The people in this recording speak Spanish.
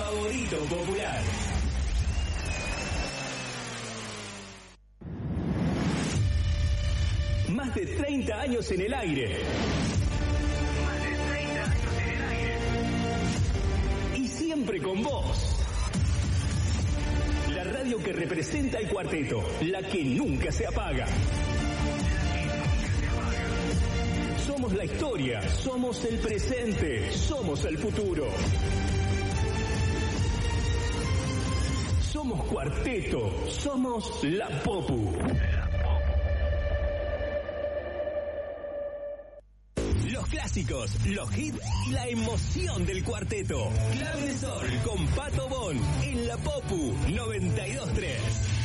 favorito popular. Más de 30 años en el aire. Y siempre con vos. La radio que representa el cuarteto, la que nunca se apaga. Somos la historia, somos el presente, somos el futuro. Somos cuarteto, somos la Popu. Los clásicos, los hits y la emoción del cuarteto. Clave de Sol con Pato Bon en la Popu 92.3.